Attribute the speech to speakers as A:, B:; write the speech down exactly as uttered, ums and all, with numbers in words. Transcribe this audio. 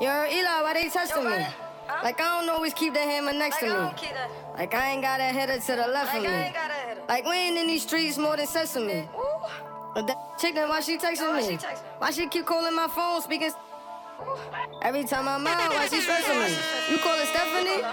A: Yo, Eli, why they testing
B: Yo,
A: me?
B: brother. Huh?
A: Like, I don't always keep the hammer next
B: Like,
A: to
B: I
A: me.
B: don't keep that.
A: Like, I ain't got a header to the left
B: Like,
A: of
B: I
A: me.
B: ain't got a header.
A: Like, we ain't in these streets more than sesame.
B: Ooh.
A: But that chick, then why she texting
B: Yo, why
A: me?
B: she texting me?
A: Why she keep calling my phone, speaking?
B: Ooh.
A: Every time I'm out, why she stressing me? You call her Stephanie?